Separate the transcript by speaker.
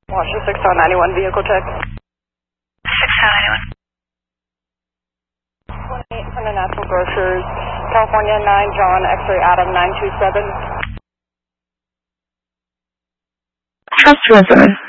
Speaker 1: Washington 6091 vehicle check.
Speaker 2: 6091.
Speaker 1: 28 from the National Grocers, California 9 John X-ray Adam 927.
Speaker 3: Trust resident.